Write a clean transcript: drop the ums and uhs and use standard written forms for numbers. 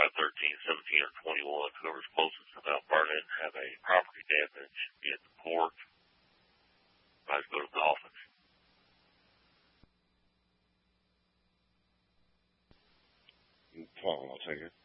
13, 17, or 21. Whoever's closest to Mount Vernon have a property damage in the port. Guys, go to the office. Hold on, I'll take it.